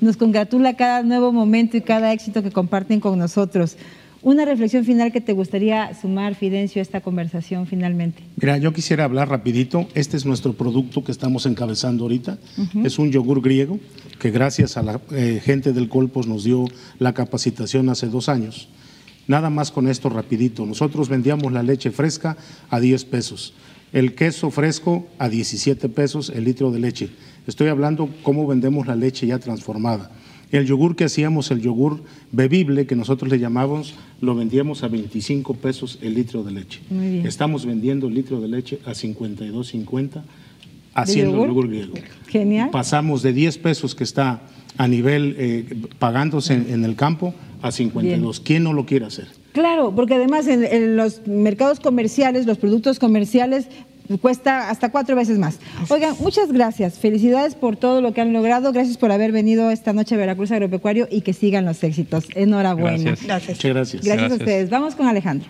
nos congratula cada nuevo momento y cada éxito que comparten con nosotros. Una reflexión final que te gustaría sumar, Fidencio, a esta conversación finalmente. Mira, yo quisiera hablar rapidito. Este es nuestro producto que estamos encabezando ahorita. Es un yogur griego que gracias a la gente del Colpos nos dio la capacitación hace 2 años. Nada más con esto rapidito. Nosotros vendíamos la leche fresca a 10 pesos, el queso fresco a 17 pesos el litro de leche. Estoy hablando cómo vendemos la leche ya transformada. El yogur que hacíamos, el yogur bebible, que nosotros le llamábamos, lo vendíamos a 25 pesos el litro de leche. Muy bien. Estamos vendiendo el litro de leche a 52.50 haciendo el yogur griego. Genial. Pasamos de 10 pesos que está a nivel pagándose en el campo a 52. Bien. ¿Quién no lo quiere hacer? Claro, porque además en los mercados comerciales, los productos comerciales, cuesta hasta 4 veces más. Oigan, muchas gracias, felicidades por todo lo que han logrado, gracias por haber venido esta noche a Veracruz Agropecuario y que sigan los éxitos. Enhorabuena. Gracias. Muchas gracias. Gracias a ustedes. Vamos con Alejandro.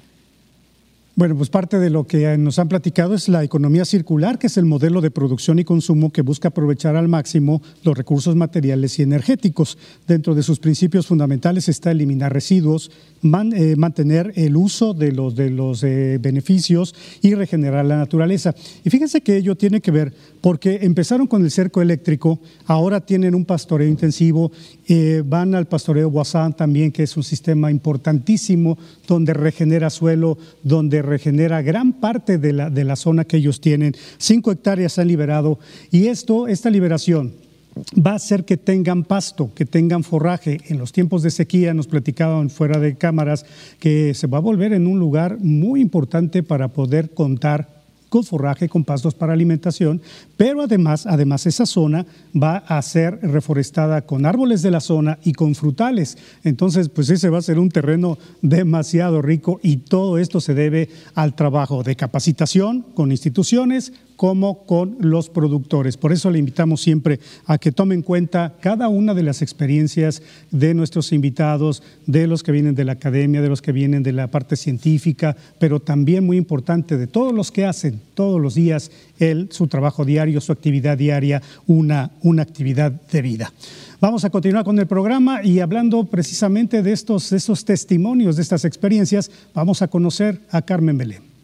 Bueno, pues parte de lo que nos han platicado es la economía circular, que es el modelo de producción y consumo que busca aprovechar al máximo los recursos materiales y energéticos. Dentro de sus principios fundamentales está eliminar residuos, mantener el uso de los beneficios y regenerar la naturaleza. Y fíjense que ello tiene que ver porque empezaron con el cerco eléctrico, ahora tienen un pastoreo intensivo, van al pastoreo Guasán también, que es un sistema importantísimo donde regenera suelo, donde regenera gran parte de la zona que ellos tienen. 5 hectáreas han liberado y esta liberación va a hacer que tengan pasto, que tengan forraje. En los tiempos de sequía nos platicaban fuera de cámaras que se va a volver en un lugar muy importante para poder contar con forraje, con pastos para alimentación, pero además esa zona va a ser reforestada con árboles de la zona y con frutales. Entonces, pues ese va a ser un terreno demasiado rico y todo esto se debe al trabajo de capacitación con instituciones como con los productores. Por eso le invitamos siempre a que tomen en cuenta cada una de las experiencias de nuestros invitados, de los que vienen de la academia, de los que vienen de la parte científica, pero también muy importante de todos los que hacen todos los días su trabajo diario, su actividad diaria, una actividad de vida. Vamos a continuar con el programa y hablando precisamente de estos testimonios, de estas experiencias, vamos a conocer a Carmen Belén.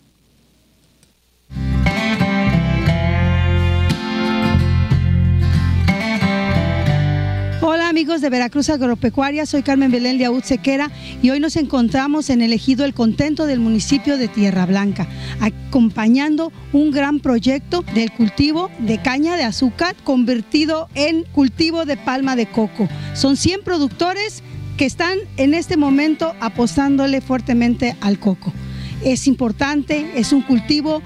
Hola amigos de Veracruz Agropecuaria, soy Carmen Belén Liaud Sequera y hoy nos encontramos en el ejido El Contento del municipio de Tierra Blanca, acompañando un gran proyecto del cultivo de caña de azúcar convertido en cultivo de palma de coco. Son 100 productores que están en este momento apostándole fuertemente al coco. Es importante, es un cultivo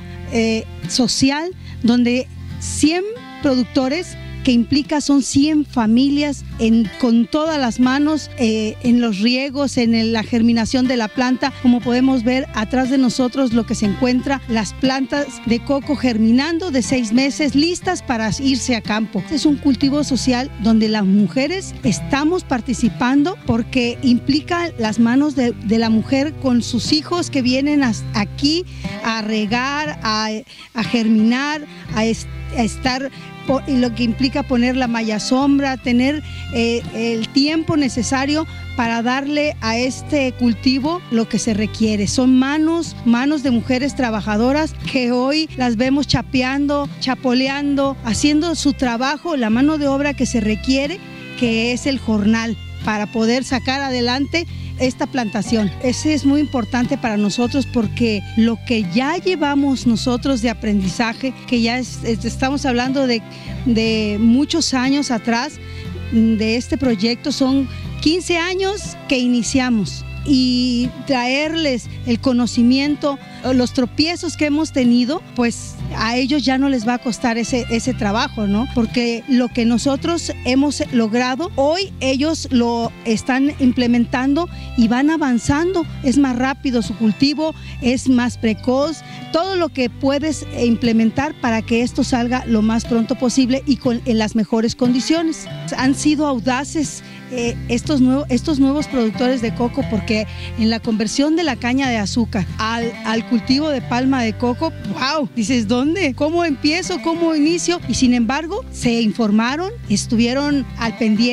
social donde 100 productores que implica son 100 familias con todas las manos en los riegos, en la germinación de la planta. Como podemos ver atrás de nosotros lo que se encuentra, las plantas de coco germinando de 6 meses, listas para irse a campo. Es un cultivo social donde las mujeres estamos participando porque implica las manos de la mujer con sus hijos que vienen aquí a regar, a germinar, a estar, y lo que implica poner la malla sombra, tener el tiempo necesario para darle a este cultivo lo que se requiere. Son manos de mujeres trabajadoras que hoy las vemos chapeando, chapoleando, haciendo su trabajo, la mano de obra que se requiere, que es el jornal, para poder sacar adelante esta plantación. Ese es muy importante para nosotros porque lo que ya llevamos nosotros de aprendizaje, que ya estamos hablando de muchos años atrás de este proyecto, son 15 años que iniciamos, y traerles el conocimiento, los tropiezos que hemos tenido, pues a ellos ya no les va a costar ese trabajo, ¿no? Porque lo que nosotros hemos logrado, hoy ellos lo están implementando y van avanzando. Es más rápido su cultivo, es más precoz, todo lo que puedes implementar para que esto salga lo más pronto posible y en las mejores condiciones. Han sido audaces estos nuevos productores de coco, porque en la conversión de la caña de azúcar al cultivo de palma de coco, wow, dices, ¿dónde? ¿Cómo empiezo? ¿Cómo inicio? Y sin embargo, se informaron, estuvieron al pendiente